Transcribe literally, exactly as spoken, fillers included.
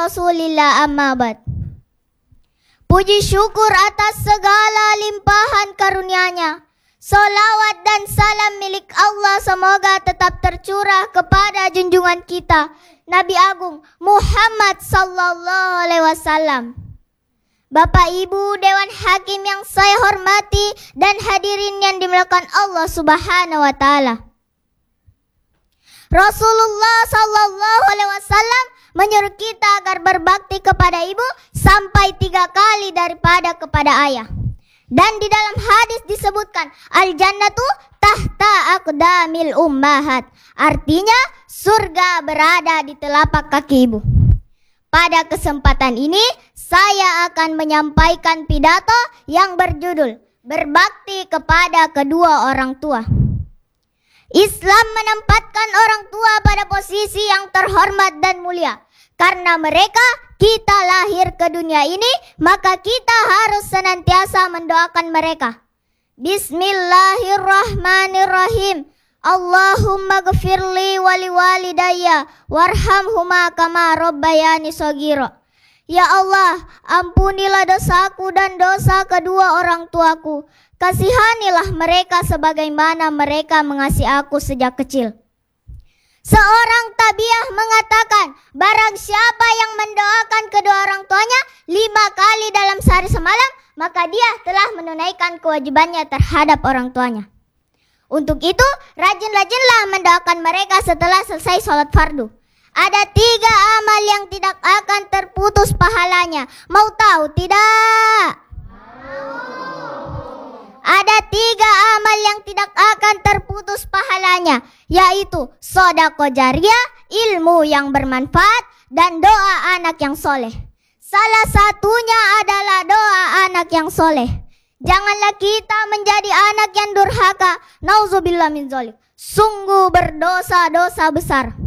Rasulillah amma ba'd. Puji syukur atas segala limpahan karunia-Nya. Salawat dan salam milik Allah semoga tetap tercurah kepada junjungan kita Nabi Agung Muhammad sallallahu alaihi wasallam. Bapak Ibu Dewan Hakim yang saya hormati dan hadirin yang dimuliakan Allah Subhanahu wa taala. Rasulullah sallallahu alaihi wasallam menyuruh kita agar berbakti kepada ibu sampai tiga kali daripada kepada ayah. Dan di dalam hadis disebutkan al-jannatu tahta aqdamil ummahat. Artinya surga berada di telapak kaki ibu. Pada kesempatan ini saya akan menyampaikan pidato yang berjudul berbakti kepada kedua orang tua. Islam menempatkan orang tua pada posisi yang terhormat dan mulia. Karena mereka kita lahir ke dunia ini, maka kita harus senantiasa mendoakan mereka. Bismillahirrahmanirrahim. Allahumma gfirli wali walidayya warhamhuma kama rabbayani shaghira. Ya Allah, ampunilah dosaku dan dosa kedua orang tuaku. Kasihanilah mereka sebagaimana mereka mengasihi aku sejak kecil. Seorang tabiah mengatakan, barang siapa yang mendoakan kedua orang tuanya lima kali dalam sehari semalam, maka dia telah menunaikan kewajibannya terhadap orang tuanya. Untuk itu, rajin-rajinlah mendoakan mereka setelah selesai sholat fardu. Ada tiga amal yang tidak akan terputus pahalanya. Mau tahu tidak? Ada tiga amal yang tidak akan terputus pahalanya, yaitu sedekah jariyah, ilmu yang bermanfaat, dan doa anak yang soleh. Salah satunya adalah doa anak yang soleh. Janganlah kita menjadi anak yang durhaka. Nauzubillah min dzalik. Sungguh berdosa-dosa besar.